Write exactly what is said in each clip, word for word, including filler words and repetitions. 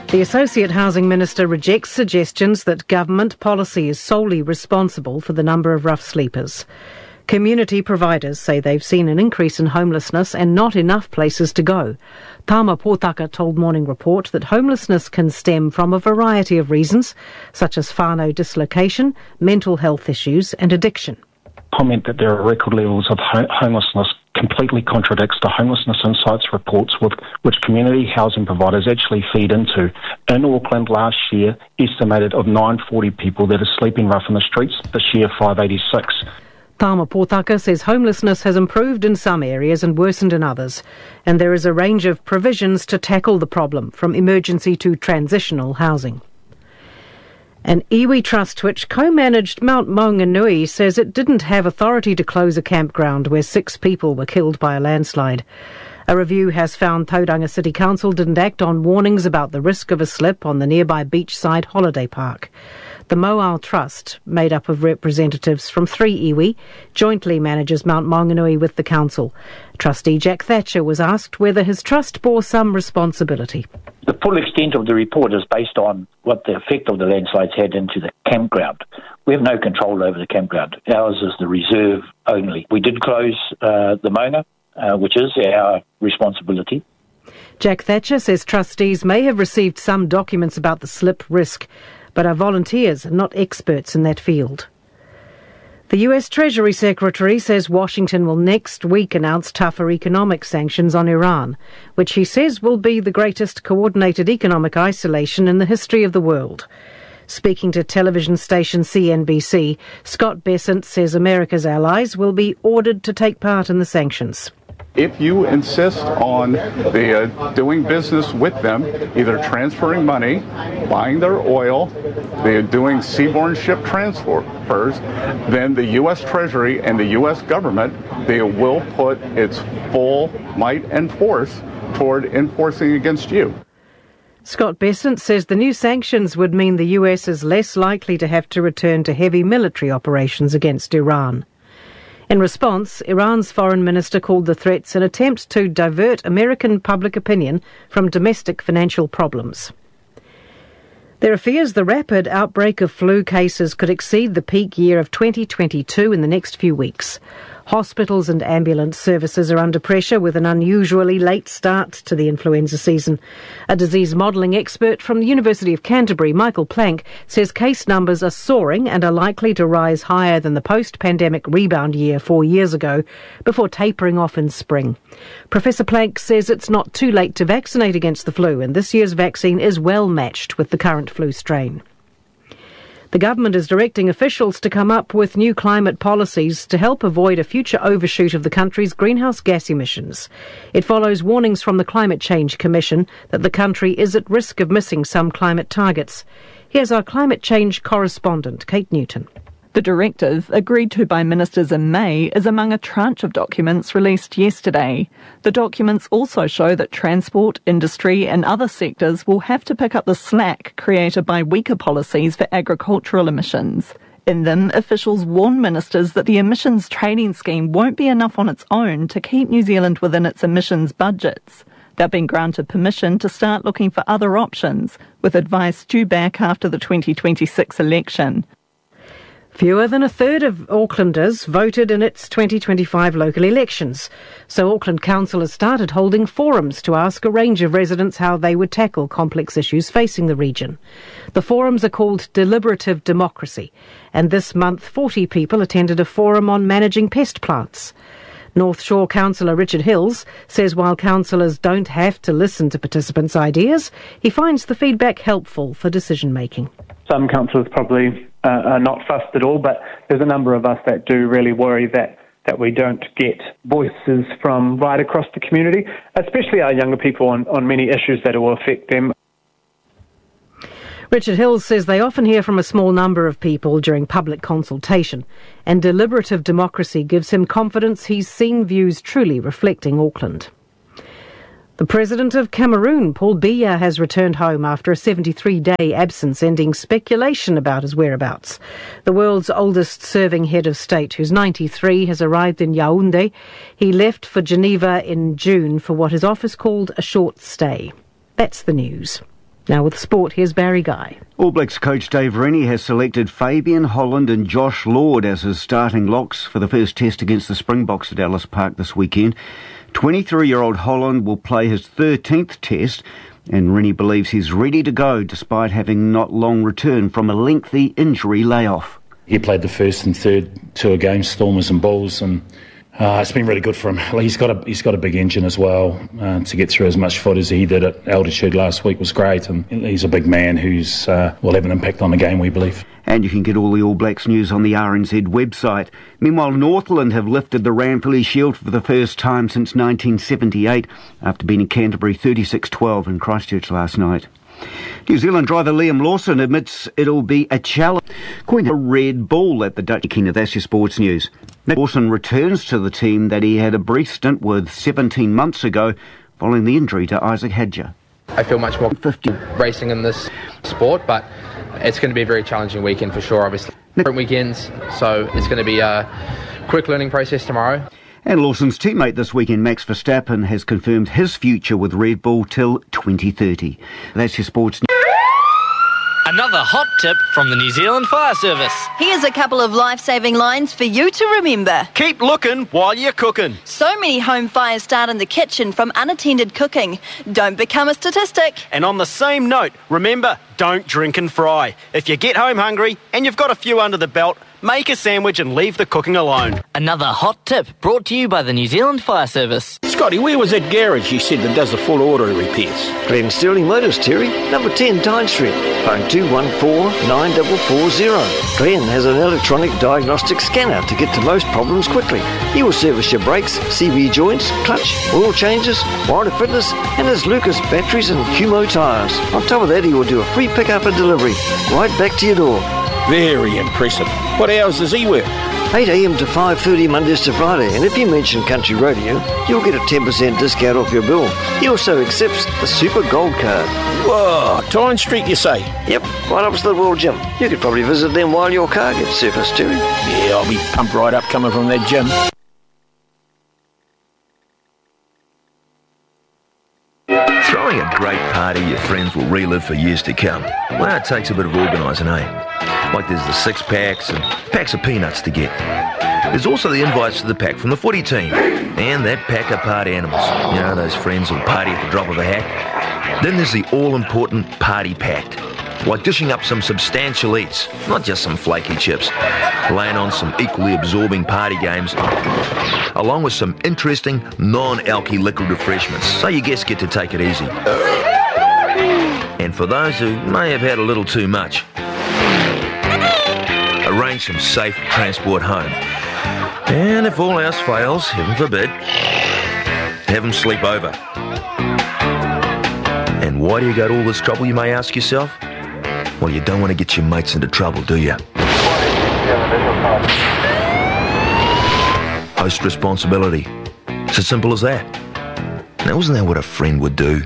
The Associate Housing Minister rejects suggestions that government policy is solely responsible for the number of rough sleepers. Community providers say they've seen an increase in homelessness and not enough places to go. Tama Potaka told Morning Report that homelessness can stem from a variety of reasons, such as whānau dislocation, mental health issues and addiction. Comment that there are record levels of ho- homelessness completely contradicts the Homelessness Insights reports with which community housing providers actually feed into. In Auckland last year, estimated of nine hundred forty people that are sleeping rough in the streets, this year five hundred eighty-six. Tama Potaka says homelessness has improved in some areas and worsened in others, and there is a range of provisions to tackle the problem, from emergency to transitional housing. An iwi trust which co-managed Mount Maunganui says it didn't have authority to close a campground where six people were killed by a landslide. A review has found Tauranga City Council didn't act on warnings about the risk of a slip on the nearby beachside holiday park. The Moal Trust, made up of representatives from three iwi, jointly manages Mount Maunganui with the council. Trustee Jack Thatcher was asked whether his trust bore some responsibility. The full extent of the report is based on what the effect of the landslides had into the campground. We have no control over the campground. Ours is the reserve only. We did close uh, the Maunga, uh, which is our responsibility. Jack Thatcher says trustees may have received some documents about the slip risk, but are volunteers and not experts in that field. The U S Treasury Secretary says Washington will next week announce tougher economic sanctions on Iran, which he says will be the greatest coordinated economic isolation in the history of the world. Speaking to television station C N B C, Scott Bessent says America's allies will be ordered to take part in the sanctions. If you insist on the, uh, doing business with them, either transferring money, buying their oil, they're doing seaborne ship transfers, then the U S Treasury and the U S government, they will put its full might and force toward enforcing against you. Scott Bessent says the new sanctions would mean the U S is less likely to have to return to heavy military operations against Iran. In response, Iran's foreign minister called the threats an attempt to divert American public opinion from domestic financial problems. There are fears the rapid outbreak of flu cases could exceed the peak year of twenty twenty-two in the next few weeks. Hospitals and ambulance services are under pressure with an unusually late start to the influenza season. A disease modelling expert from the University of Canterbury, Michael Plank, says case numbers are soaring and are likely to rise higher than the post-pandemic rebound year four years ago, before tapering off in spring. Professor Plank says it's not too late to vaccinate against the flu, and this year's vaccine is well matched with the current flu strain. The government is directing officials to come up with new climate policies to help avoid a future overshoot of the country's greenhouse gas emissions. It follows warnings from the Climate Change Commission that the country is at risk of missing some climate targets. Here's our climate change correspondent, Kate Newton. The directive, agreed to by ministers in May, is among a tranche of documents released yesterday. The documents also show that transport, industry and other sectors will have to pick up the slack created by weaker policies for agricultural emissions. In them, officials warn ministers that the emissions trading scheme won't be enough on its own to keep New Zealand within its emissions budgets. They've been granted permission to start looking for other options, with advice due back after the twenty twenty-six election. Fewer than a third of Aucklanders voted in its twenty twenty-five local elections, so Auckland Council has started holding forums to ask a range of residents how they would tackle complex issues facing the region. The forums are called Deliberative Democracy, and this month forty people attended a forum on managing pest plants. North Shore Councillor Richard Hills says while councillors don't have to listen to participants' ideas, he finds the feedback helpful for decision-making. Some councillors probably uh, are not fussed at all, but there's a number of us that do really worry that, that we don't get voices from right across the community, especially our younger people on, on many issues that will affect them. Richard Hills says they often hear from a small number of people during public consultation, and deliberative democracy gives him confidence he's seen views truly reflecting Auckland. The President of Cameroon, Paul Biya, has returned home after a seventy-three day absence, ending speculation about his whereabouts. The world's oldest serving head of state, who's ninety-three, has arrived in Yaoundé. He left for Geneva in June for what his office called a short stay. That's the news. Now with sport, here's Barry Guy. All Blacks coach Dave Rennie has selected Fabian Holland and Josh Lord as his starting locks for the first test against the Springboks at Ellis Park this weekend. twenty-three-year-old Holland will play his thirteenth test, and Rennie believes he's ready to go despite having not long returned from a lengthy injury layoff. He played the first and third tour games, Stormers and Bulls, and uh, it's been really good for him. He's got a he's got a big engine as well. Uh, to get through as much footy as he did at altitude last week was great, and he's a big man who's uh, will have an impact on the game, we believe. And you can get all the All Blacks news on the R N Z website. Meanwhile, Northland have lifted the Ranfurly Shield for the first time since nineteen seventy-eight after beating Canterbury thirty-six twelve in Christchurch last night. New Zealand driver Liam Lawson admits it'll be a challenge. According to Red Bull at the Dutch Kina, that's your sports news. Lawson returns to the team that he had a brief stint with seventeen months ago following the injury to Isaac Hadja. I feel much more fifty racing in this sport, but it's going to be a very challenging weekend for sure, obviously. Different weekends, so it's going to be a quick learning process tomorrow. And Lawson's teammate this weekend, Max Verstappen, has confirmed his future with Red Bull till twenty thirty. That's your sports news. Another hot tip from the New Zealand Fire Service. Here's a couple of life-saving lines for you to remember. Keep looking while you're cooking. So many home fires start in the kitchen from unattended cooking. Don't become a statistic. And on the same note, remember, don't drink and fry. If you get home hungry and you've got a few under the belt, make a sandwich and leave the cooking alone. Another hot tip brought to you by the New Zealand Fire Service. Scotty, where was that garage you said that does the full auto repairs? Glen Sterling Motors, Terry, number ten Tyne Street, phone two one four, nine four four zero. Glen has an electronic diagnostic scanner to get to most problems quickly. He will service your brakes, C V joints, clutch, oil changes, warranty fitness, and his Lucas batteries and Cumo tyres. On top of that, he will do a free pickup and delivery right back to your door. Very impressive. What hours does he work? eight a.m. to five thirty Mondays to Friday, and if you mention Country Radio, you'll get a ten percent discount off your bill. He also accepts the Super Gold Card. Whoa, Tyne Street you say? Yep, right opposite the World Gym. You could probably visit them while your car gets serviced, Terry. Yeah, I'll be pumped right up coming from that gym. Throwing a great party your friends will relive for years to come. Well, it takes a bit of organising, eh? Like there's the six packs and packs of peanuts to get. There's also the invites to the pack from the footy team and that pack of party animals. You know, those friends who'll party at the drop of a hat. Then there's the all-important party pact. Like dishing up some substantial eats, not just some flaky chips. Laying on some equally absorbing party games, along with some interesting non-alky liquid refreshments, so your guests get to take it easy. And for those who may have had a little too much, arrange some safe transport home. And if all else fails, heaven forbid, have them sleep over. And why do you go to all this trouble, you may ask yourself? Well, you don't want to get your mates into trouble, do you? Host responsibility. It's as simple as that. Now, isn't that what a friend would do?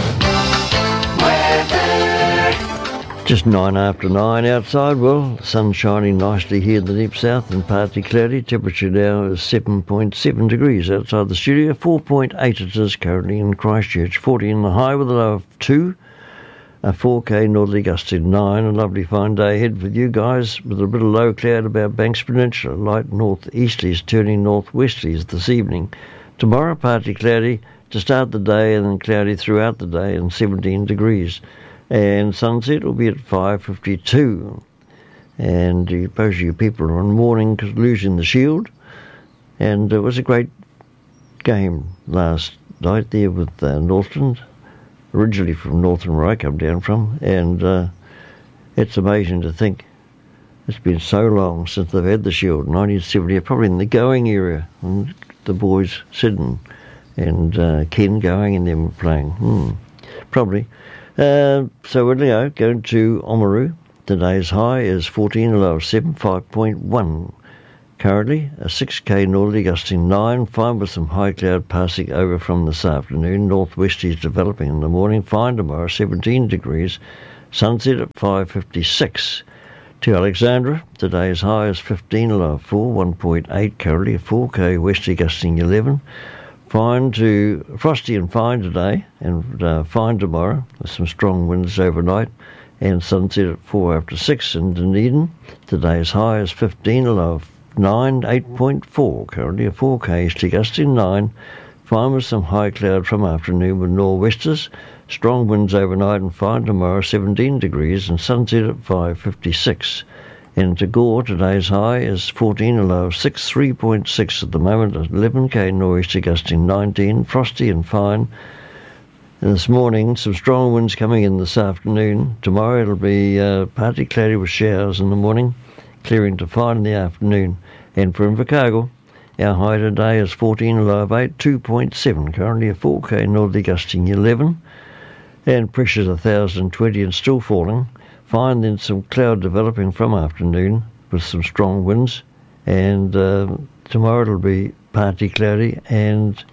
Just nine after nine outside. Well, the sun's shining nicely here in the deep south and partly cloudy. Temperature now is seven point seven degrees outside the studio. four point eight it is currently in Christchurch. forty in the high with a low of two. A four K northerly gust in nine. A lovely fine day ahead with you guys with a bit of low cloud about Banks Peninsula. Light northeasterlies turning northwesterlies this evening. Tomorrow partly cloudy to start the day and then cloudy throughout the day and seventeen degrees. And sunset will be at five fifty-two. And you, most of you people are on mourning because losing the Shield. And it was a great game last night there with uh, Northland. Originally from Northern where I come down from. And uh, it's amazing to think it's been so long since they've had the Shield. nineteen seventy, probably in the going era. And the boys, Sid and, and uh, Ken going and them were playing. Hmm, probably. Uh, so we're you know, going to Oamaru. Today's high is fourteen, a low of seven, five point one. Currently, a six K northerly gusting nine, fine with some high cloud passing over from this afternoon. Northwesterlies developing in the morning, fine tomorrow, seventeen degrees. Sunset at five fifty-six. To Alexandra, today's high is fifteen, a low of four, one point eight currently, a four K westerly gusting eleven. Fine to frosty and fine today, and uh, fine tomorrow with some strong winds overnight, and sunset at four after six in Dunedin. Today's high is fifteen, a low of nine, eight point four. Currently a four K easterly gusting nine. Fine with some high cloud from afternoon with nor'westers. Strong winds overnight and fine tomorrow, seventeen degrees, and sunset at five fifty-six. In Tagore, today's high is fourteen, a low of six, three point six at the moment, eleven K nor'easter gusting nineteen, frosty and fine. And this morning, some strong winds coming in this afternoon. Tomorrow it'll be uh, partly cloudy with showers in the morning, clearing to fine in the afternoon. And for Invercargill, our high today is fourteen, a low of eight, two point seven, currently a four K northerly gusting eleven, and pressure's one thousand twenty and still falling. Fine, then some cloud developing from afternoon with some strong winds, and uh, tomorrow it'll be partly cloudy and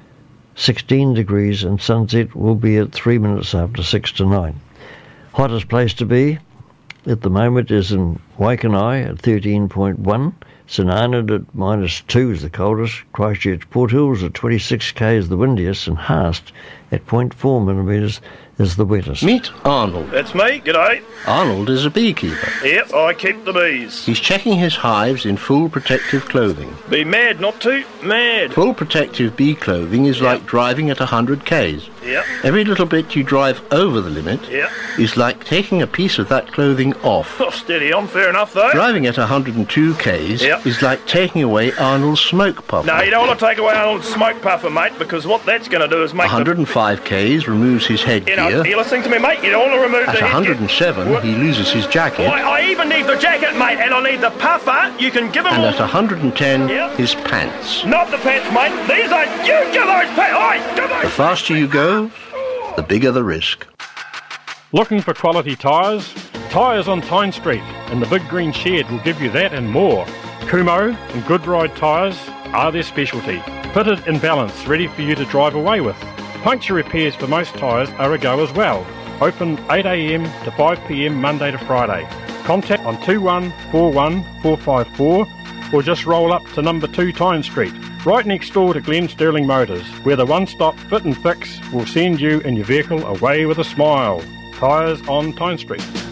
sixteen degrees, and sunset will be at three minutes after six to nine. Hottest place to be at the moment is in Waikanae at thirteen point one, St Arnaud at minus two is the coldest, Christchurch Port Hills at twenty-six K is the windiest, and Haast at zero point four millimetres is the wettest. Meet Arnold. That's me, g'day. Arnold is a beekeeper. Yep, I keep the bees. He's checking his hives in full protective clothing. Be mad not to, mad. Full protective bee clothing is yep. like driving at one hundred Ks. Yep. Every little bit you drive over the limit yep. is like taking a piece of that clothing off. Oh, steady on, fair enough though. Driving at one hundred two Ks yep. is like taking away Arnold's smoke puffer. No, you don't want to take away Arnold's smoke puffer, mate, because what that's going to do is make one hundred five the... Ks removes his headgear. You know, you're listening to me, mate? You don't want to remove at the one hundred seven, headgear. He loses his jacket. I, I even need the jacket, mate, and I need the puffer. You can give him And all... at one hundred ten, yep. his pants. Not the pants, mate. These are... You give those pants! Oi, give those... The faster you go, the bigger the risk. Looking for quality tyres? Tyres on Tyne Street and the Big Green Shed will give you that and more. Kumho and Goodride tyres are their specialty. Fitted in balance, ready for you to drive away with. Puncture repairs for most tyres are a go as well. Open eight A M to five P M Monday to Friday. Contact on two one four one four five four or just roll up to number two Tyne Street, right next door to Glen Sterling Motors, where the one-stop fit and fix will send you and your vehicle away with a smile. Tyres on Tyne Street.